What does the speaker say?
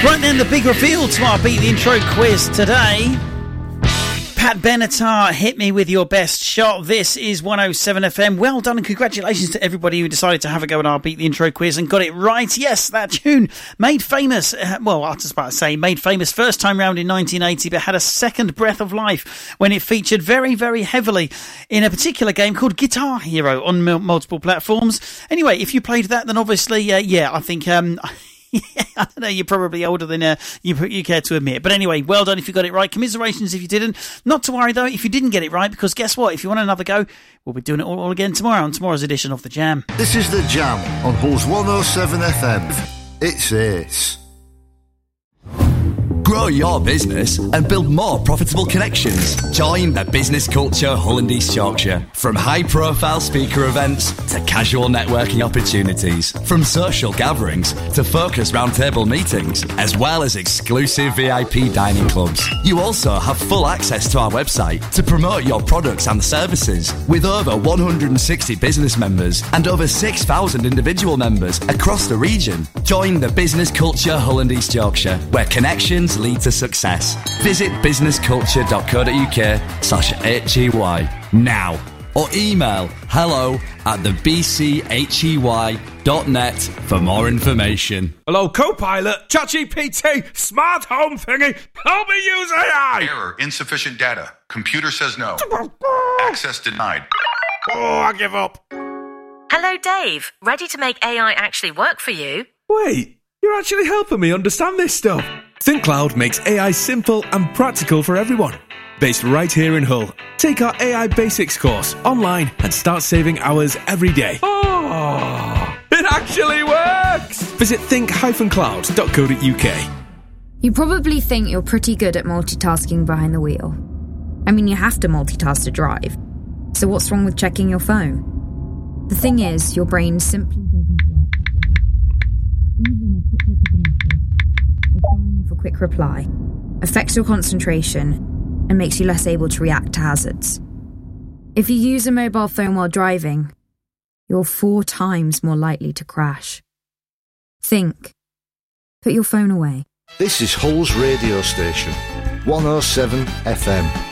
Right then, the big reveal to our Beat the Intro quiz today. Pat Benatar, hit me with your best shot. This is 107 FM. Well done and congratulations to everybody who decided to have a go at our Beat the Intro quiz and got it right. Yes, that tune made famous, I was just about to say made famous first time round in 1980, but had a second breath of life when it featured very, very heavily in a particular game called Guitar Hero on multiple platforms. Anyway, if you played that, then obviously, I think... Yeah, I know you're probably older than you care to admit. But anyway, well done if you got it right. Commiserations if you didn't. Not to worry, though, if you didn't get it right, because guess what? If you want another go, we'll be doing it all again tomorrow on tomorrow's edition of The Jam. This is The Jam on Pulse 107 FM. It's Ace. Grow your business and build more profitable connections. Join the Business Culture Hull and East Yorkshire. From high-profile speaker events to casual networking opportunities, from social gatherings to focused roundtable meetings, as well as exclusive VIP dining clubs. You also have full access to our website to promote your products and services. With over 160 business members and over 6,000 individual members across the region, join the Business Culture Hull and East Yorkshire, where connections lead to success. Visit businessculture.co.uk/HEY now or email hello@thebchey.net for more information. Hello, Copilot, ChatGPT, smart home thingy, help me use AI! Error, insufficient data. Computer says no. Access denied. Oh, I give up. Hello, Dave. Ready to make AI actually work for you? Wait, you're actually helping me understand this stuff. ThinkCloud makes AI simple and practical for everyone. Based right here in Hull. Take our AI Basics course online and start saving hours every day. Oh, it actually works! Visit think-cloud.co.uk. You probably think you're pretty good at multitasking behind the wheel. I mean, you have to multitask to drive. So what's wrong with checking your phone? The thing is, your brain simply doesn't work. Even a quick reply affects your concentration and makes you less able to react to hazards. If you use a mobile phone while driving, you're 4 times more likely to crash. Think. Put your phone away. This is Hull's radio station, 107 FM.